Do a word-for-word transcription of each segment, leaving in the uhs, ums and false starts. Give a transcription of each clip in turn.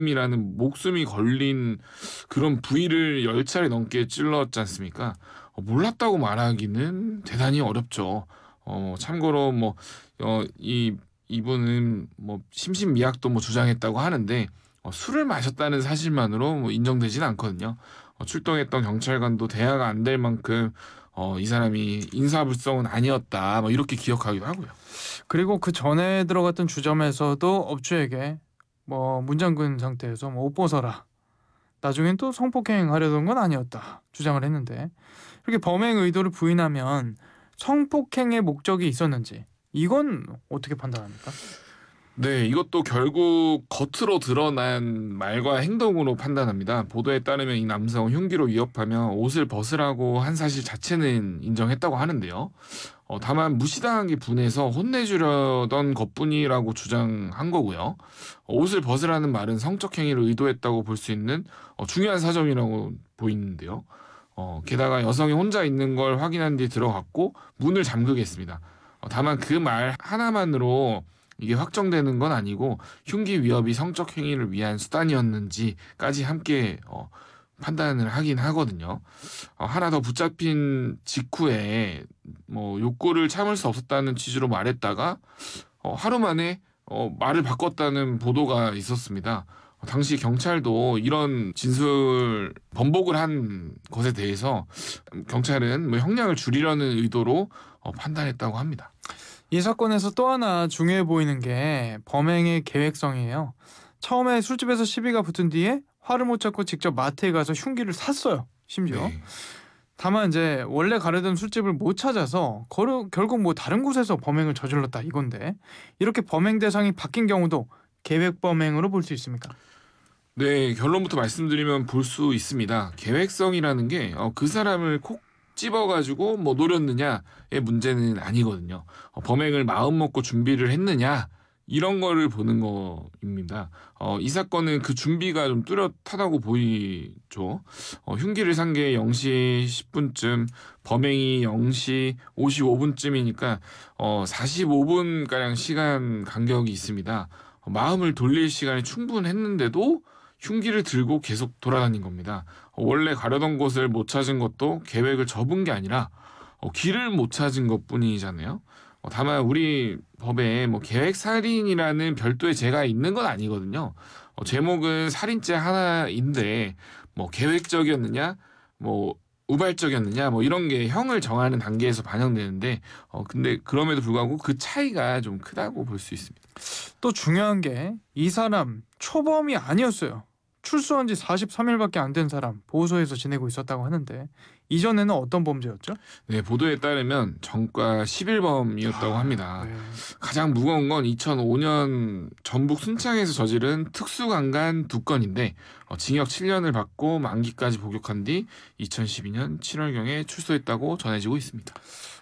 이라는 목숨이 걸린 그런 부위를 열 차례 넘게 찔렀지 않습니까? 어 몰랐다고 말하기는 대단히 어렵죠. 어 참고로 뭐 어 이 이분은 뭐 심신미약도 뭐 주장했다고 하는데 어 술을 마셨다는 사실만으로 뭐 인정되지는 않거든요. 어 출동했던 경찰관도 대화가 안 될 만큼 어 이 사람이 인사불성은 아니었다 뭐 이렇게 기억하기도 하고요. 그리고 그 전에 들어갔던 주점에서도 업주에게 뭐 "문잠근 상태에서 뭐 옷 벗어라." 나중엔 또 "성폭행하려던 건 아니었다." 주장을 했는데, 이렇게 범행 의도를 부인하면 성폭행의 목적이 있었는지 이건 어떻게 판단합니까? 네. 이것도 결국 겉으로 드러난 말과 행동으로 판단합니다. 보도에 따르면 이 남성은 흉기로 위협하며 옷을 벗으라고 한 사실 자체는 인정했다고 하는데요. 어 다만 무시당한 게 분해서 혼내주려던 것뿐이라고 주장한 거고요. 어 옷을 벗으라는 말은 성적 행위를 의도했다고 볼 수 있는 어 중요한 사정이라고 보이는데요. 어 게다가 여성이 혼자 있는 걸 확인한 뒤 들어갔고 문을 잠그겠습니다. 어 다만 그 말 하나만으로 이게 확정되는 건 아니고 흉기 위협이 성적 행위를 위한 수단이었는지까지 함께 어 판단을 하긴 하거든요. 어 하나 더 붙잡힌 직후에 뭐 욕구를 참을 수 없었다는 취지로 말했다가 어 하루 만에 어 말을 바꿨다는 보도가 있었습니다. 어 당시 경찰도 이런 진술 번복을 한 것에 대해서 음 경찰은 뭐 형량을 줄이려는 의도로 어 판단했다고 합니다. 이 사건에서 또 하나 중요해 보이는 게 범행의 계획성이에요. 처음에 술집에서 시비가 붙은 뒤에 화를 못 잡고 직접 마트에 가서 흉기를 샀어요, 심지어. 네. 다만 이제 원래 가려던 술집을 못 찾아서 거르, 결국 뭐 다른 곳에서 범행을 저질렀다 이건데, 이렇게 범행 대상이 바뀐 경우도 계획 범행으로 볼 수 있습니까? 네. 결론부터 말씀드리면 볼 수 있습니다. 계획성이라는 게 어 그 사람을 콕 집어 가지고 뭐 노렸느냐의 문제는 아니거든요. 어 범행을 마음먹고 준비를 했느냐 이런 거를 보는 거입니다. 어 이 사건은 그 준비가 좀 뚜렷하다고 보이죠. 어 흉기를 산 게 영 시 십 분쯤, 범행이 영 시 오십오 분쯤이니까 어 사십오 분가량 시간 간격이 있습니다. 어 마음을 돌릴 시간이 충분했는데도 흉기를 들고 계속 돌아다닌 겁니다. 어 원래 가려던 곳을 못 찾은 것도 계획을 접은 게 아니라 어 길을 못 찾은 것뿐이잖아요. 어 다만 우리 법에 뭐 계획살인이라는 별도의 죄가 있는 건 아니거든요. 어 제목은 살인죄 하나인데 뭐 계획적이었느냐 뭐 우발적이었느냐 뭐 이런 게 형을 정하는 단계에서 반영되는데 어 근데 그럼에도 불구하고 그 차이가 좀 크다고 볼 수 있습니다. 또 중요한 게 이 사람 초범이 아니었어요. 출소한 지 사십삼 일밖에 안 된 사람, 보호소에서 지내고 있었다고 하는데 이전에는 어떤 범죄였죠? 네, 보도에 따르면 전과 십일 범이었다고 아, 합니다. 네. 가장 무거운 건 이천오 년 전북 순창에서 저지른 특수강간 두 건인데 어, 징역 칠 년을 받고 만기까지 복역한 뒤 이천십이 년 칠월경에 출소했다고 전해지고 있습니다.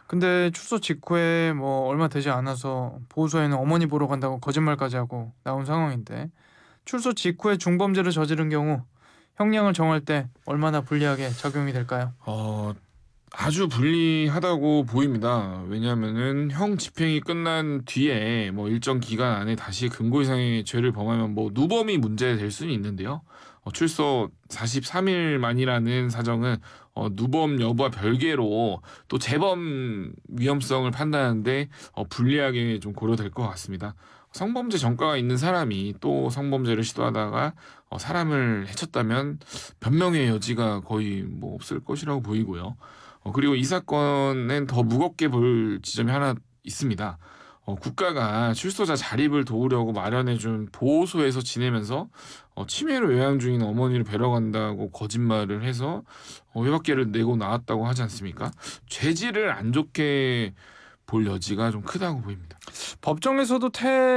근데 출소 직후에 뭐 얼마 되지 않아서 보호소에는 어머니 보러 간다고 거짓말까지 하고 나온 상황인데, 출소 직후에 중범죄를 저지른 경우 형량을 정할 때 얼마나 불리하게 적용이 될까요? 어, 아주 불리하다고 보입니다. 왜냐하면은 형 집행이 끝난 뒤에 뭐 일정 기간 안에 다시 금고 이상의 죄를 범하면 뭐 누범이 문제될 수는 있는데요. 어, 출소 사십삼 일 만이라는 사정은 어, 누범 여부와 별개로 또 재범 위험성을 판단하는데 어, 불리하게 좀 고려될 것 같습니다. 성범죄 전과가 있는 사람이 또 성범죄를 시도하다가 어, 사람을 해쳤다면 변명의 여지가 거의 뭐 없을 것이라고 보이고요. 어 그리고 이 사건은 더 무겁게 볼 지점이 하나 있습니다. 어 국가가 출소자 자립을 도우려고 마련해 준 보호소에서 지내면서 어 치매로 요양 중인 어머니를 뵈러 간다고 거짓말을 해서 어 외박계를 내고 나왔다고 하지 않습니까? 죄질을 안 좋게 볼 여지가 좀 크다고 보입니다. 법정에서도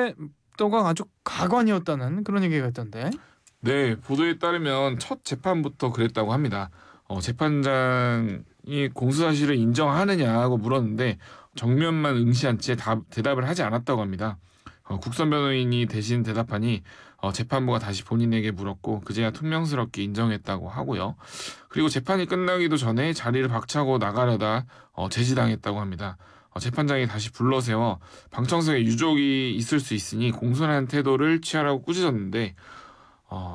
태도가 아주 가관이었다는 그런 얘기가 있던데. 네. 보도에 따르면 첫 재판부터 그랬다고 합니다. 어 재판장이 공소 사실을 인정하느냐고 물었는데 정면만 응시한 채 답 대답을 하지 않았다고 합니다. 어 국선 변호인이 대신 대답하니 어 재판부가 다시 본인에게 물었고 그제야 퉁명스럽게 인정했다고 하고요. 그리고 재판이 끝나기도 전에 자리를 박차고 나가려다 어 제지당했다고 합니다. 어 재판장이 다시 불러세워 방청석에 유족이 있을 수 있으니 공손한 태도를 취하라고 꾸짖었는데